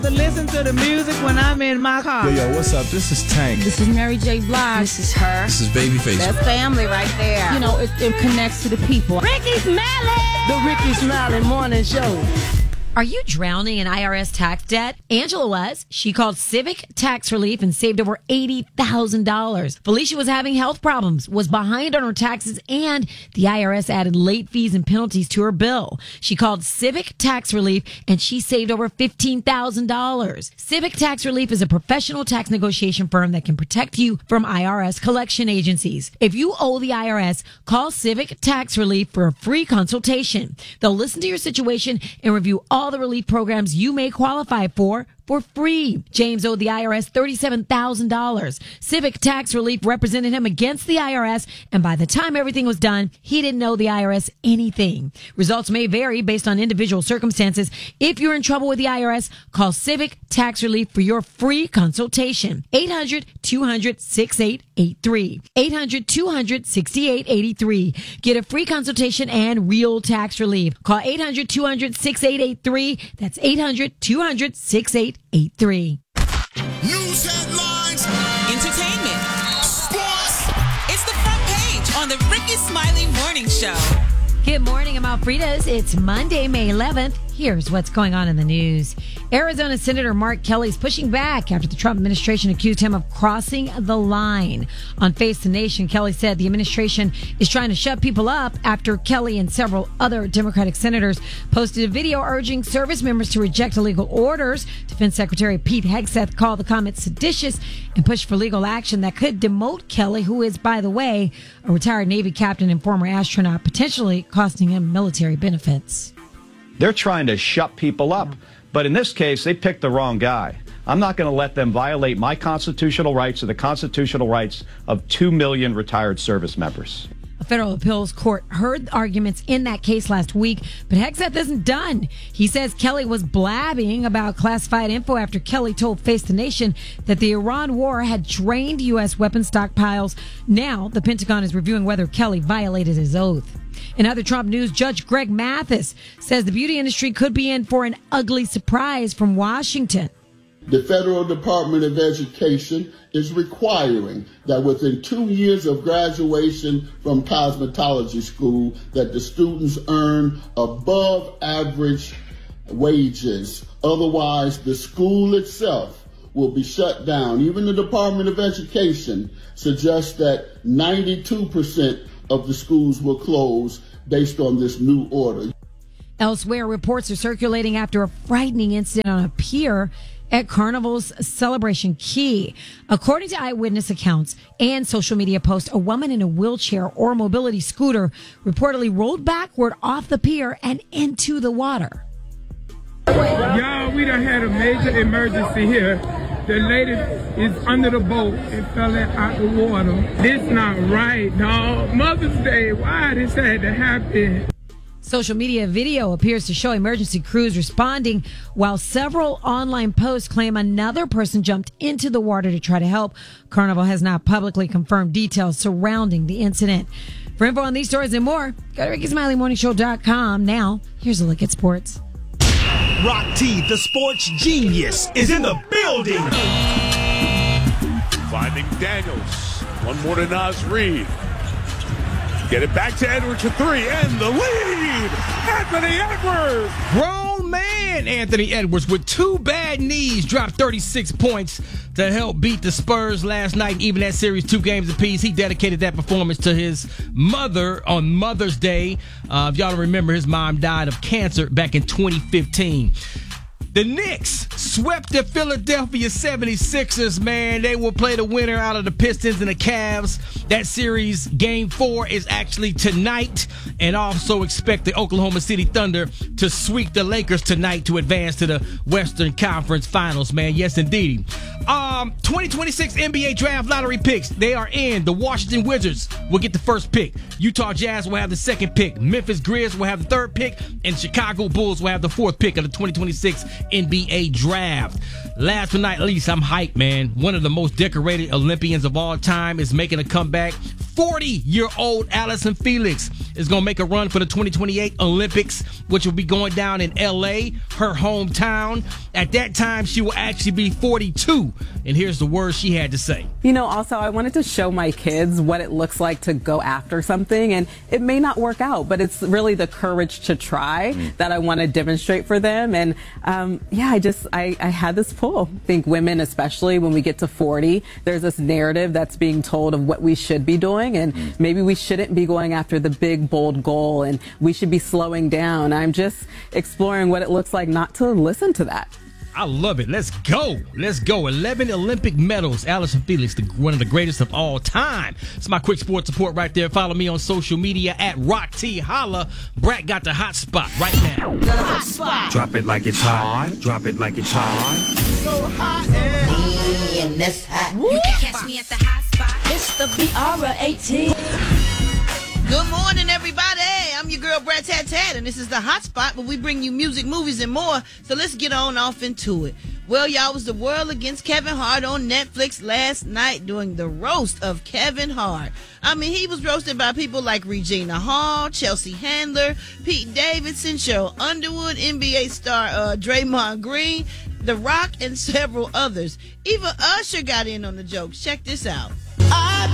To listen to the music when I'm in my car. Yo, what's up? This is Tank. This is Mary J. Blige. This is her. This is Babyface. That's family right there. You know, it connects to the people. Ricky Smiley! The Ricky Smiley Morning Show. Are you drowning in IRS tax debt? Angela was. She called Civic Tax Relief and saved over $80,000. Felicia was having health problems, was behind on her taxes, and the IRS added late fees and penalties to her bill. She called Civic Tax Relief and she saved over $15,000. Civic Tax Relief is a professional tax negotiation firm that can protect you from IRS collection agencies. If you owe the IRS, call Civic Tax Relief for a free consultation. They'll listen to your situation and review all the relief programs you may qualify for free. James owed the IRS $37,000. Civic Tax Relief represented him against the IRS, and by the time everything was done, he didn't owe the IRS anything. Results may vary based on individual circumstances. If you're in trouble with the IRS, call Civic Tax Relief for your free consultation. 800-200-6883. 800-200-6883. Get a free consultation and real tax relief. Call 800-200-6883. That's 800-200-6883. News headlines, entertainment, sports. It's the front page on the Ricky Smiley Morning Show. Good morning, I'm Alfreda's. It's Monday, May 11th. Here's what's going on in the news. Arizona Senator Mark Kelly is pushing back after the Trump administration accused him of crossing the line. On Face the Nation, Kelly said the administration is trying to shut people up after Kelly and several other Democratic senators posted a video urging service members to reject illegal orders. Defense Secretary Pete Hegseth called the comments seditious and pushed for legal action that could demote Kelly, who is, by the way, a retired Navy captain and former astronaut, potentially costing him military benefits. They're trying to shut people up. But in this case, they picked the wrong guy. I'm not going to let them violate my constitutional rights or the constitutional rights of 2 million retired service members. A federal appeals court heard arguments in that case last week, but Hegseth isn't done. He says Kelly was blabbing about classified info after Kelly told Face the Nation that the Iran war had drained U.S. weapon stockpiles. Now, the Pentagon is reviewing whether Kelly violated his oath. In other Trump news, Judge Greg Mathis says the beauty industry could be in for an ugly surprise from Washington. The Federal Department of Education is requiring that within 2 years of graduation from cosmetology school, that the students earn above average wages. Otherwise, the school itself will be shut down. Even the Department of Education suggests that 92% of the schools will close based on this new order. Elsewhere, reports are circulating after a frightening incident on a pier at Carnival's Celebration Key. According to eyewitness accounts and social media posts, a woman in a wheelchair or mobility scooter reportedly rolled backward off the pier and into the water. Y'all, we done had a major emergency here. The lady is under the boat and fell out the water. This not right, dog. Mother's Day, why this had to happen? Social media video appears to show emergency crews responding, while several online posts claim another person jumped into the water to try to help. Carnival has not publicly confirmed details surrounding the incident. For info on these stories and more, go to RickySmileyMorningShow.com. Now, here's a look at sports. Rock T, the sports genius, is in the building. Finding Daniels. One more to Naz Reid. Get it back to Edwards for three, and the lead! Anthony Edwards! Grown man Anthony Edwards with two bad knees dropped 36 points to help beat the Spurs last night. Even that series 2 games apiece. He dedicated that performance to his mother on Mother's Day. If y'all remember, his mom died of cancer back in 2015. The Knicks swept the Philadelphia 76ers, man. They will play the winner out of the Pistons and the Cavs. That series, Game 4, is actually tonight. And also expect the Oklahoma City Thunder to sweep the Lakers tonight to advance to the Western Conference Finals, man. Yes, indeed. 2026 NBA Draft Lottery picks, they are in. The Washington Wizards will get the first pick. Utah Jazz will have the second pick. Memphis Grizz will have the third pick. And Chicago Bulls will have the fourth pick of the 2026 NBA Draft. Last but not least, I'm hyped, man. One of the most decorated Olympians of all time is making a comeback. 40-year-old Allison Felix is going to make a run for the 2028 Olympics, which will be going down in L.A., her hometown. At that time, she will actually be 42. And here's the words she had to say. Also, I wanted to show my kids what it looks like to go after something. And it may not work out, but it's really the courage to try that I want to demonstrate for them. And I had this pull. I think women, especially when we get to 40, there's this narrative that's being told of what we should be doing. And maybe we shouldn't be going after the big, bold goal, and we should be slowing down. I'm just exploring what it looks like not to listen to that. I love it. Let's go. 11 Olympic medals. Allison Felix, one of the greatest of all time. It's my quick sports report right there. Follow me on social media at Rock T. Holla. Brat got the hot spot right now. The hot spot. Drop it like it's hot. Drop it like it's hot. So hot and this hot. You can catch me at the hot spot. It's the BR18. Good morning, everybody. I'm your girl, Brat Tat Tat, and this is the Hot Spot, where we bring you music, movies, and more. So let's get on off into it. Well, y'all, was The World Against Kevin Hart on Netflix last night doing the roast of Kevin Hart. I mean, he was roasted by people like Regina Hall, Chelsea Handler, Pete Davidson, Cheryl Underwood, NBA star Draymond Green, The Rock, and several others. Even Usher got in on the jokes. Check this out.